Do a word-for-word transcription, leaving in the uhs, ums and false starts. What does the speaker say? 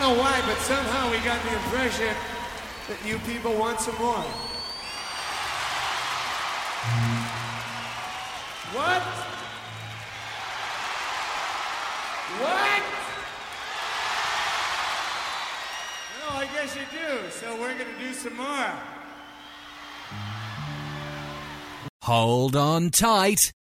know why, but somehow we got the impression that you people want some more. What? What? No, I guess you do. So we're going to do some more. Hold on tight.